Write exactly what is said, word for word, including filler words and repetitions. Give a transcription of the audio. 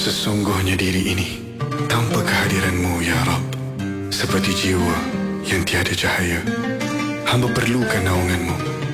Sesungguhnya diri ini tanpa kehadiran-Mu, Ya Rab, seperti jiwa yang tiada cahaya. Hamba perlukan naungan-Mu.